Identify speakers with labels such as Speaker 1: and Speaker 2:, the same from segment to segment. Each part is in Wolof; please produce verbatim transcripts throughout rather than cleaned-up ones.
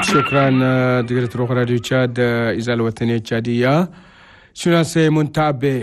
Speaker 1: شكرا دكتور راديو تشاد إذاعة الوطنية التشادية شناسة منتابة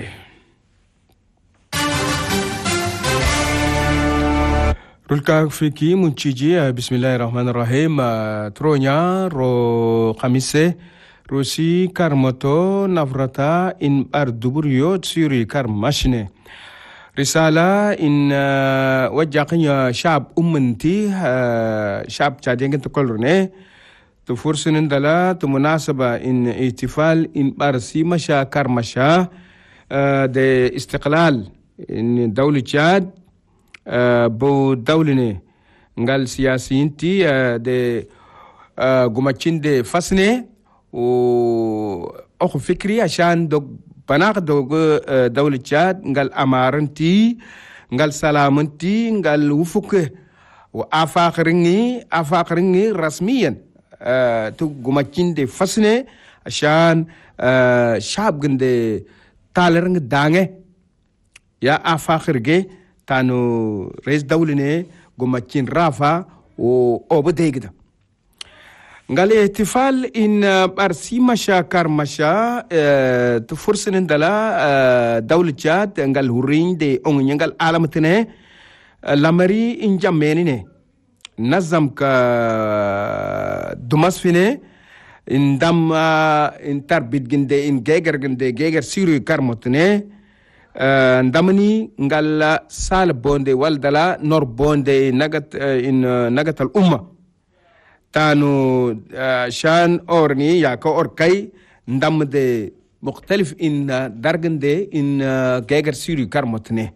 Speaker 1: رولكا فيكي منشيجي بسم الله الرحمن الرحيم ترونيا رو خميسة روسي كارموتو نفرتا إن أردبريو تسيري كارماشنة رسالة إن وجاقين شعب أمنتي شعب تشادين كنت كلرني تفرسن دلا تمناسبة إن احتفال إن بارسي مشا كارمشا ده استقلال إن دولة تشاد بو دولة نقال سياسيين تي ده قمتشين ده فسنة و أخو فكري عشان دو بناق دو دولة تشاد نقال أمارنتي نقال سلامنتي نقال وفك وآفاقرني آفاقرني رسميا تو قمتشين دي فسنة عشان شعب جند تالرنج دانه يا آفاقرجي تانو رئيس دولة قمتشين رافا وأوبديجدا قال احتفال إن بارسي مشا كارمشا تفرسن دلا دولة تشاد قال هورين دي أونين قال عالمتنا لامري إن جاميني نظم كا دمس فيني إن دم إن تربيت جندي إن جيجر جندي جيجر سيري كارمتنا ndamani ngalla sal bonde waldala nor bonde nagat in nagat al umma tanu shan orni ya ko orkay ndamde مختلف in dargande in geger siri karmotne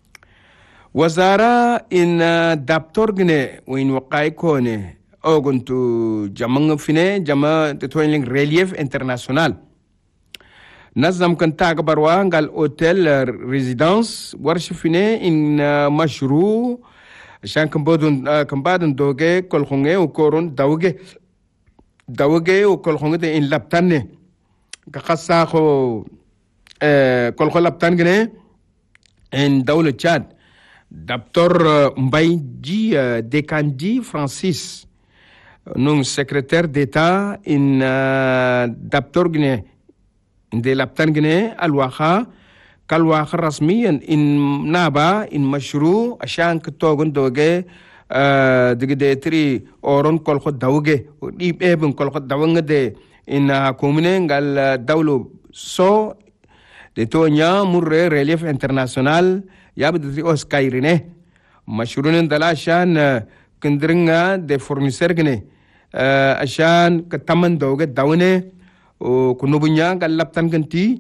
Speaker 1: wazara in daptorgne win waqay kone oguntu jamang fine jama toiling relief international نظم كان تاج بروان قال أوتيل ريزيدانس ورش فيني إن مشروع عشان كم بدون كم بعدن دوجة كل خنجة وكورون دوجة دوجة وكل خنجة إن لبتانة كخاصة خو كل خو لبتان جنة إن دولة تشاد دكتور مباي جي ديكانجي فرانسيس نون سكرتير ديتا إن دكتور جنة إن لابتان جنيه الواقع كالواقع رسميا إن نابا إن مشروع عشان كتوغن دوغي دغدي تري أورون كل خد دوغي وديب إبن كل خد دوغن دي إن كومينين قال دولو سو دي تونيا مر ريليف انترناسيونال يابد تري أوسكايرينيه مشروعين دلا عشان كندرنغا دي فورنيسير جنيه عشان كتمن دوغي داونه وكنوبنيا قال لبتان كنتي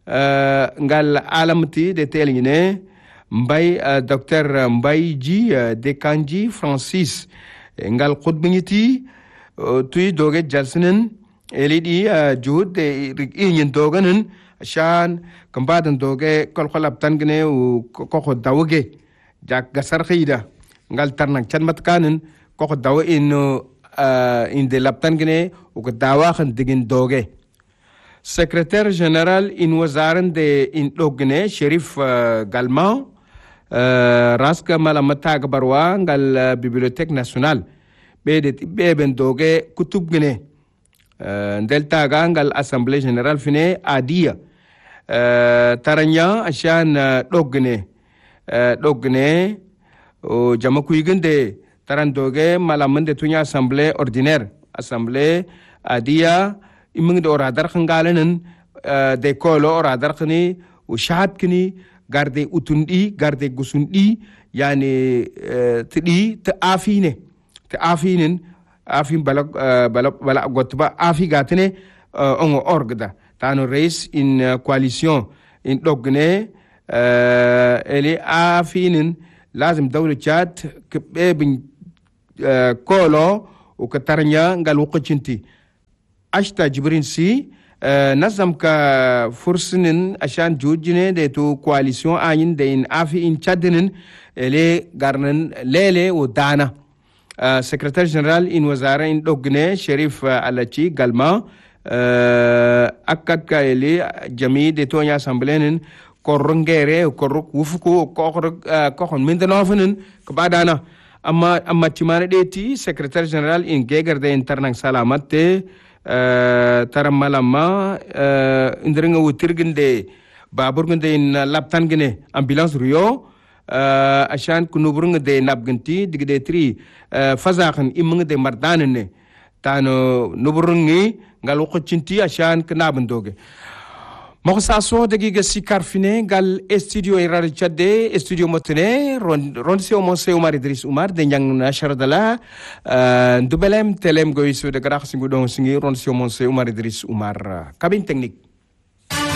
Speaker 1: قال عالمتي دي تيليني مباي دكتور مباي جي ديكانجي فرانسيس قال قدبنيتي توي دوغي جالسنن اللي دي جهود ريقين دوغنن عشان كمبادن دوغي كل خلبتان كني وكوخو داوغي جاك غسر خيدا قال ترنك چن متكانن كوخو داو انو in de laptan gene ook dawagen digin doge secrétaire général in wazaren de in dogne Sherif uh, Galman uh, raska malamata barwa ngal bibliothèque nationale be de be ben doge kutub gene uh, delta ngal assemblée générale fine adia uh, taranya ashan uh, dogne uh, dogne o jamakuy gende taran doge malaman de tunya assemblée ordinaire assemblée adia iming de oradar khangalanen de kolo oradar khni u shahat kni garde utundi garde gusundi yani tidi ta afine ta afinen afin balak balak balak gotba afi gatne on orgda tano reis in coalition in dogne ele afinen lazim dawla chat kebin كولو وكترنيا قال وقتشنتي أشتا جبرين سي نظم كفرسنن عشان جوجنه ديتو كواليسيون آين دين آفي إن تشادنن اللي قرنن ليلة ودانا سكرتير جنرال إن وزارة إن دوغنه شريف علاتي قالما أكد كايلي جميع ديتو نيا سامبلينن كورنغيري وكورك وفكو كورك كورن من دنوفنن كبادانا amma amma timane deti secrétaire général in gegar de internang salamatte taram malama indrenga wutirginde baburginde in laptan gene ambulance ruyo ashan kunuburunga de nabganti digde tri fazakan imnga de mardanene tano nuburungi ngal wuqcinti ashan knabandoge mako saso dagiga sikar fine gal studio irar chade studio motene ron ron se mo se Umar Idris Umar de nyang na sharadala ndubelem telem goisu de grax singu don singi ron se mo se Umar Idris Umar cabine technique